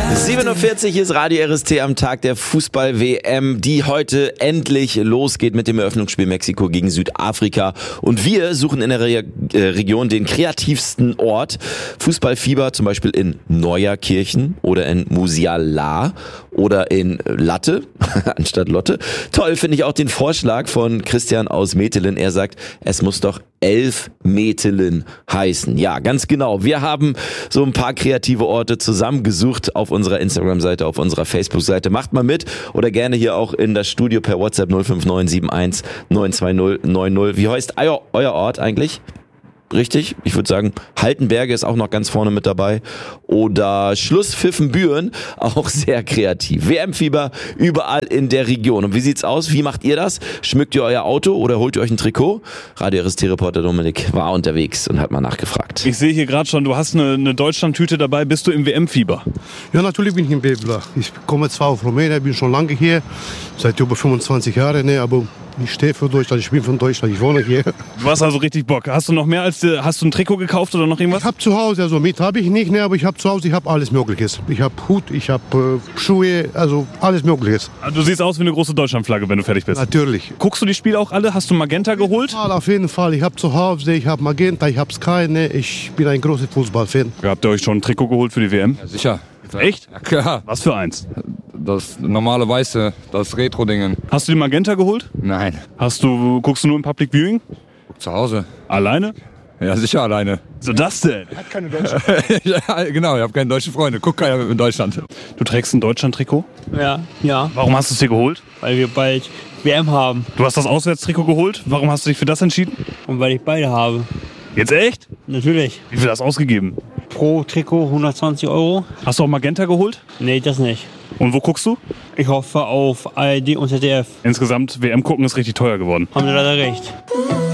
7:40 Uhr, hier ist Radio RST am Tag der Fußball-WM, die heute endlich losgeht mit dem Eröffnungsspiel Mexiko gegen Südafrika. Und wir suchen in der Region den kreativsten Ort. Fußballfieber zum Beispiel in Neuerkirchen oder in Musiala oder in Latte anstatt Lotte. Toll finde ich auch den Vorschlag von Christian aus Metelen. Er sagt, es muss doch 11 Metelen heißen. Ja, ganz genau. Wir haben so ein paar kreative Orte zusammengesucht auf unserer Instagram-Seite, auf unserer Facebook-Seite. Macht mal mit oder gerne hier auch in das Studio per WhatsApp 05971 92090. Wie heißt euer Ort eigentlich? Richtig, ich würde sagen, Haltenberge ist auch noch ganz vorne mit dabei. Oder Schlusspfiffenbüren, auch sehr kreativ. WM-Fieber überall in der Region. Und wie sieht's aus? Wie macht ihr das? Schmückt ihr euer Auto oder holt ihr euch ein Trikot? Radio RST-Reporter Dominik war unterwegs und hat mal nachgefragt. Ich sehe hier gerade schon, du hast eine Deutschland-Tüte dabei. Bist du im WM-Fieber? Ja, natürlich bin ich im WM-Fieber. Ich komme zwar aus Rumänien, bin schon lange hier, seit über 25 Jahren, aber ich stehe für Deutschland, ich bin von Deutschland, ich wohne hier. Du hast also richtig Bock. Hast du noch mehr hast du ein Trikot gekauft oder noch irgendwas? Ich habe zu Hause, also mit habe ich nicht, aber ich habe zu Hause, ich habe alles Mögliches. Ich habe Hut, ich habe Schuhe, also alles Mögliches. Du siehst aus wie eine große Deutschlandflagge, wenn du fertig bist. Natürlich. Guckst du die Spiele auch alle? Hast du Magenta geholt? Auf jeden Fall. Ich habe zu Hause, ich habe Magenta, ich habe Sky. Ich bin ein großer Fußballfan. Habt ihr euch schon ein Trikot geholt für die WM? Ja, sicher. Echt? Ja, klar. Was für eins? Das normale Weiße, das Retro-Dingen. Hast du die Magenta geholt? Nein. Guckst du nur im Public Viewing? Zu Hause. Alleine? Ja, sicher alleine. So das denn? Hat keine Deutsche. Ja, genau, ich habe keine deutschen Freunde. Guck keiner in Deutschland. Du trägst ein Deutschland-Trikot? Ja, Warum hast du es dir geholt? weil wir bald WM haben Du hast das Auswärtstrikot geholt. Warum hast du dich für das entschieden? und weil ich beide habe. Jetzt echt? Natürlich. Wie viel hast du ausgegeben? Pro Trikot 120 €? Hast du auch Magenta geholt? Nee, das nicht. Und wo guckst du? Ich hoffe auf ARD und ZDF. Insgesamt, WM gucken ist richtig teuer geworden. Haben Sie leider recht.